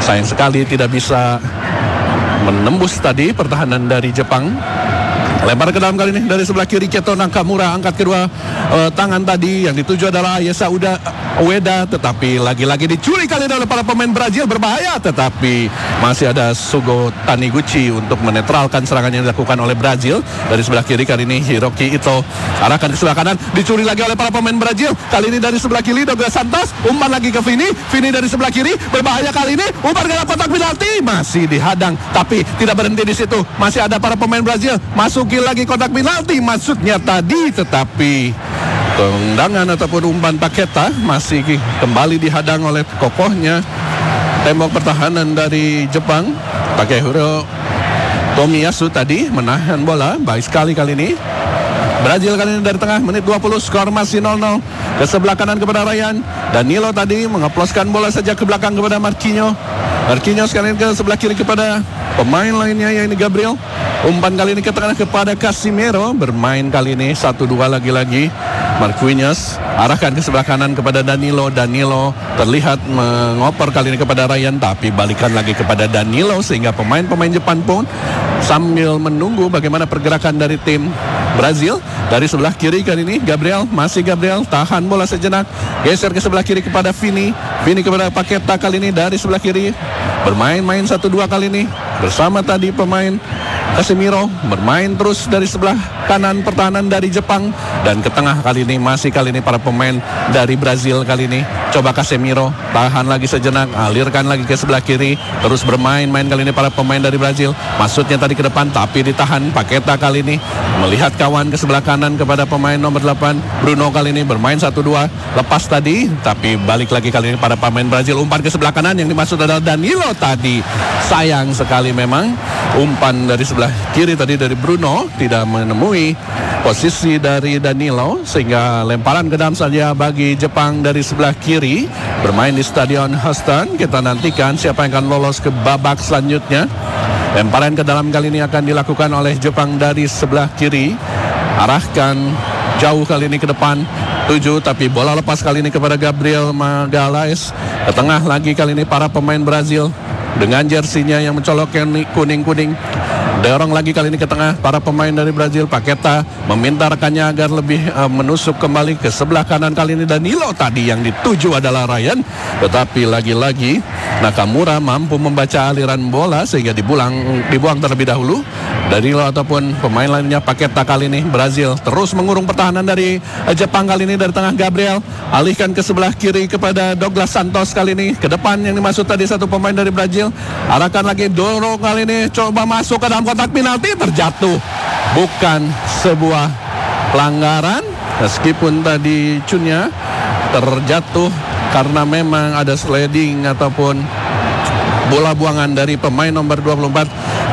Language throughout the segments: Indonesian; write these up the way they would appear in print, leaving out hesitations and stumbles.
Sayang sekali tidak bisa menembus tadi pertahanan dari Jepang. Lempar ke dalam kali ini dari sebelah kiri Keto Nakamura, angkat kedua tangan tadi yang dituju adalah Ayesa Ueda, tetapi lagi-lagi dicuri kali ini oleh para pemain Brazil, berbahaya, tetapi masih ada Sugo Taniguchi untuk menetralkan serangan yang dilakukan oleh Brazil. Dari sebelah kiri kali ini Hiroki Ito arahkan ke sebelah kanan, dicuri lagi oleh para pemain Brazil. Kali ini dari sebelah kiri Douglas Santos, umpan lagi ke Vini dari sebelah kiri, berbahaya kali ini, umpan ke dalam kotak penalti, masih dihadang, tapi tidak berhenti di situ. Masih ada para pemain Brazil masuki lagi kotak penalti, maksudnya tadi, tetapi tendangan ataupun umpan Paqueta masih kembali dihadang oleh kokohnya tembok pertahanan dari Jepang. Takehiro Tomiyasu tadi menahan bola baik sekali kali ini. Brazil kali ini dari tengah, menit 20, skor masih 0-0. Ke sebelah kanan kepada Ryan. Danilo tadi mengeploskan bola saja ke belakang kepada Marquinhos sekali ini ke sebelah kiri kepada pemain lainnya, yaitu Gabriel. Umpan kali ini ke tengah kepada Casimiro, bermain kali ini 1-2 lagi-lagi. Marquinhos arahkan ke sebelah kanan kepada Danilo terlihat mengoper kali ini kepada Ryan, tapi balikan lagi kepada Danilo, sehingga pemain-pemain Jepang pun sambil menunggu bagaimana pergerakan dari tim Brazil. Dari sebelah kiri kali ini Gabriel tahan bola sejenak, geser ke sebelah kiri kepada Vini kepada Paqueta, kali ini dari sebelah kiri bermain 1-2 kali ini bersama tadi pemain Casemiro, bermain terus dari sebelah kanan pertahanan dari Jepang, dan ke tengah kali ini masih kali ini para pemain dari Brazil kali ini. Coba Casemiro tahan lagi sejenak, alirkan lagi ke sebelah kiri, terus bermain kali ini para pemain dari Brazil. Maksudnya tadi ke depan tapi ditahan. Paqueta kali ini melihat kawan ke sebelah kanan kepada pemain nomor 8 Bruno, kali ini bermain 1-2, lepas tadi tapi balik lagi kali ini pada pemain Brazil. Umpan ke sebelah kanan yang dimaksud adalah Danilo tadi. Sayang sekali memang umpan dari sebelah kiri tadi dari Bruno tidak menemui posisi dari Danilo, sehingga lemparan ke dalam saja bagi Jepang dari sebelah kiri. Bermain di Stadion Houston, kita nantikan siapa yang akan lolos ke babak selanjutnya. Lemparan ke dalam kali ini akan dilakukan oleh Jepang dari sebelah kiri, arahkan jauh kali ini ke depan 7, tapi bola lepas kali ini kepada Gabriel Magalhaes. Ke tengah lagi kali ini para pemain Brazil dengan jersinya yang mencolokkan kuning-kuning. Dorong lagi kali ini ke tengah para pemain dari Brazil. Paqueta meminta rekannya agar lebih menusuk kembali ke sebelah kanan. Kali ini Danilo tadi yang dituju adalah Ryan, tetapi lagi-lagi Nakamura mampu membaca aliran bola sehingga dibuang terlebih dahulu. Danilo ataupun pemain lainnya. Paqueta kali ini Brazil terus mengurung pertahanan dari Jepang. Kali ini dari tengah Gabriel alihkan ke sebelah kiri kepada Douglas Santos, kali ini ke depan yang dimaksud tadi satu pemain dari Brazil. Arahkan lagi, dorong kali ini, coba masuk ke dalam kotak penalti, terjatuh. Bukan sebuah pelanggaran, meskipun tadi Cunnya terjatuh karena memang ada sliding ataupun bola buangan dari pemain nomor 24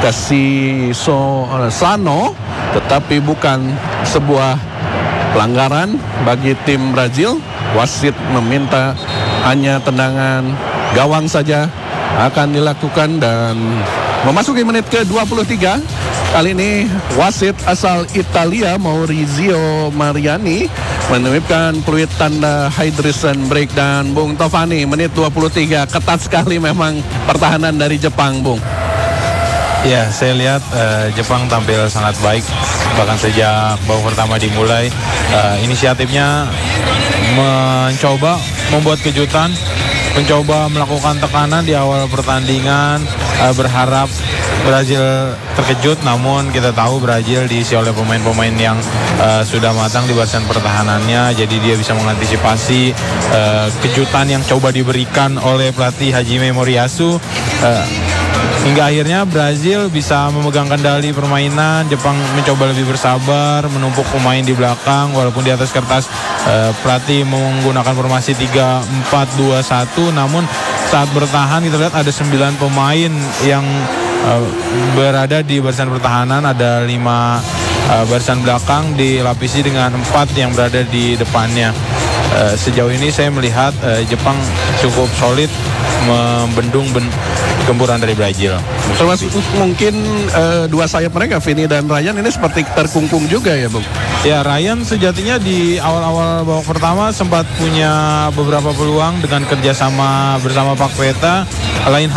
Sano, tetapi bukan sebuah pelanggaran bagi tim Brazil. Wasit meminta hanya tendangan gawang saja akan dilakukan, dan memasuki menit ke-23 kali ini wasit asal Italia Maurizio Mariani menitipkan peluit tanda hydration break. Dan Bung Tovani, menit 23 ketat sekali memang pertahanan dari Jepang, Bung. Ya, saya lihat Jepang tampil sangat baik, bahkan sejak babak pertama dimulai. Inisiatifnya mencoba membuat kejutan, mencoba melakukan tekanan di awal pertandingan, berharap Brazil terkejut. Namun kita tahu Brazil diisi oleh pemain-pemain yang sudah matang di barisan pertahanannya, jadi dia bisa mengantisipasi kejutan yang coba diberikan oleh pelatih Hajime Moriyasu. Hingga akhirnya Brazil bisa memegang kendali permainan. Jepang mencoba lebih bersabar, menumpuk pemain di belakang, walaupun di atas kertas pelatih menggunakan formasi 3-4-2-1. Namun saat bertahan kita lihat ada 9 pemain yang berada di barisan pertahanan, ada 5 barisan belakang dilapisi dengan 4 yang berada di depannya. Sejauh ini saya melihat Jepang cukup solid membendung gempuran dari Brazil. Termasuk mungkin dua sayap mereka, Vini dan Ryan, ini seperti terkungkung juga ya, Bung? Ya, Ryan sejatinya di awal-awal babak pertama sempat punya beberapa peluang dengan kerjasama bersama Paqueta. Lain